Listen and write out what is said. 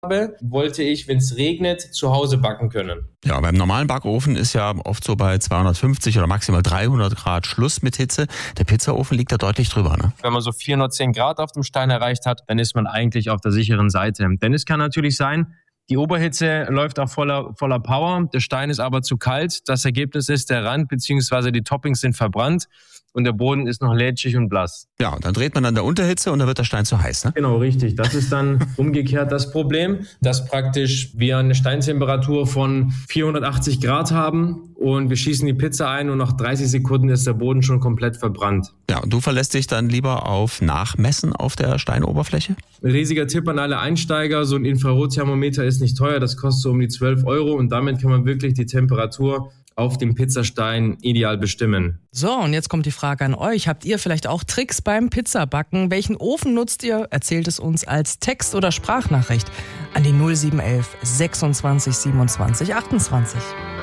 habe, wollte ich, wenn es regnet, zu Hause backen können. Ja, beim normalen Backofen ist ja oft so bei 250 oder maximal 300 Grad Schluss mit Hitze. Der Pizzaofen liegt da deutlich drüber, ne? Wenn man so 410 Grad auf dem Stein erreicht hat, dann ist man eigentlich auf der sicheren Seite. Denn es kann natürlich sein, die Oberhitze läuft auch voller Power, der Stein ist aber zu kalt. Das Ergebnis ist, der Rand bzw. die Toppings sind verbrannt und der Boden ist noch lätschig und blass. Ja, und dann dreht man an der Unterhitze und dann wird der Stein zu heiß, ne? Genau, richtig. Das ist dann umgekehrt das Problem, dass praktisch wir eine Steintemperatur von 480 Grad haben und wir schießen die Pizza ein und nach 30 Sekunden ist der Boden schon komplett verbrannt. Ja, und du verlässt dich dann lieber auf Nachmessen auf der Steinoberfläche? Ein riesiger Tipp an alle Einsteiger, so ein Infrarotthermometer ist nicht teuer, das kostet so um die 12 € und damit kann man wirklich die Temperatur auf dem Pizzastein ideal bestimmen. So, und jetzt kommt die Frage an euch. Habt ihr vielleicht auch Tricks beim Pizzabacken? Welchen Ofen nutzt ihr? Erzählt es uns als Text- oder Sprachnachricht an die 0711 26 27 28.